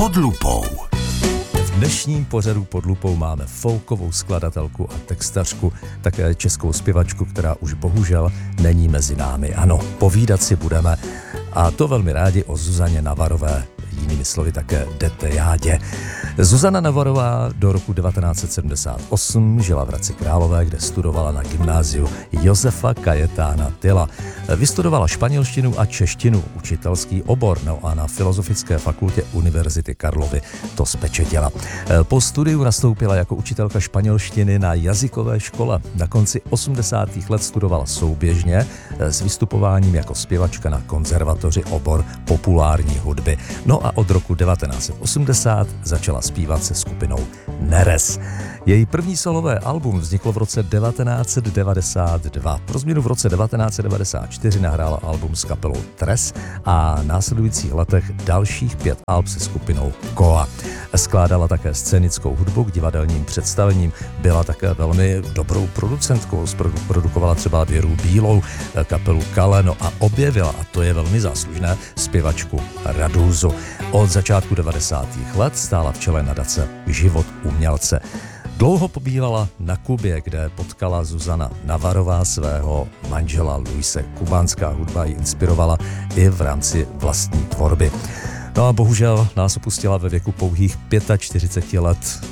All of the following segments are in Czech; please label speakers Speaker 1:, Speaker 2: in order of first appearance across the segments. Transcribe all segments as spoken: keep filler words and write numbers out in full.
Speaker 1: Pod lupou.
Speaker 2: V dnešním pořadu Pod lupou máme folkovou skladatelku a textařku, také českou zpěvačku, která už bohužel není mezi námi. Ano, povídat si budeme, a to velmi rádi, o Zuzaně Navarové, jinými slovy také Dete Jádě. Zuzana Navarová do roku devatenáct set sedmdesát osm žila v Hradci Králové, kde studovala na gymnáziu Josefa Kajetána Tyla. Vystudovala španělštinu a češtinu, učitelský obor, no a na Filozofické fakultě Univerzity Karlovy to spečetěla. Po studiu nastoupila jako učitelka španělštiny na jazykové škole. Na konci osmdesátých let studovala souběžně s vystupováním jako zpěvačka na konzervatoři obor populární hudby. No a od roku devatenáct set osmdesát začala zpívat se skupinou Neres. Její první solové album vzniklo v roce devatenáct set devadesát dva. Pro změnu v roce devatenáct set devadesát čtyři nahrála album s kapelou Tres a v následujících letech dalších pět alb se skupinou Koa. Skládala také scénickou hudbu k divadelním představením. Byla také velmi dobrou producentkou. Produkovala třeba Věru Bílou, kapelu Kaleno a objevila, a to je velmi záslužné, zpěvačku Radúzu. Od začátku devadesátých let stála v čele nadace Život umělce. Dlouho pobývala na Kubě, kde potkala Zuzana Navarová svého manžela Luise. Kubánská hudba ji inspirovala i v rámci vlastní tvorby. No a bohužel nás opustila ve věku pouhých čtyřicet pět let,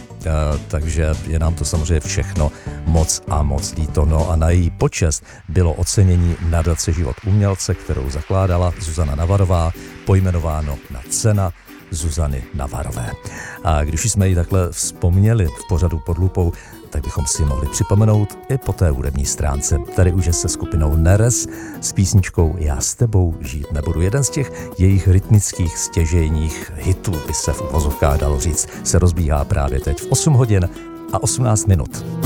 Speaker 2: takže je nám to samozřejmě všechno moc a moc líto. No a na její počest bylo ocenění nadace Život umělce, kterou zakládala Zuzana Navarová, pojmenováno na cena Zuzany Navarové. A když jsme ji takhle vzpomněli v pořadu Pod lupou, tak bychom si mohli připomenout i po té hudební stránce. Tady už je se skupinou Neres s písničkou Já s tebou žít nebudu. Jeden z těch jejich rytmických stěžejních hitů, by se v uvozovkách dalo říct, se rozbíhá právě teď v osm hodin a osmnáct minut.